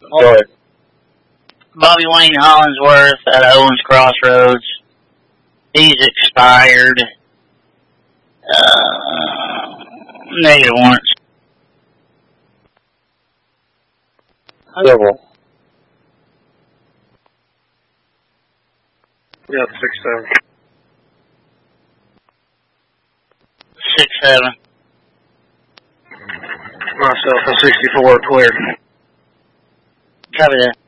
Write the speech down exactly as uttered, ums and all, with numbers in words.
Go ahead. Bobby Wayne Hollingsworth at Owens Crossroads. He's expired. Uh, negative warrants. Several. Yeah, six seven. Six seven. Myself a sixty-four cleared. Copy that.